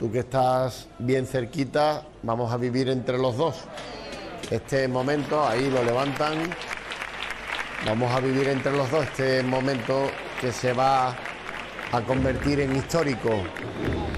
tú que estás bien cerquita, vamos a vivir entre los dos este momento. Ahí lo levantan. Vamos a vivir entre los dos este momento que se va a convertir en histórico.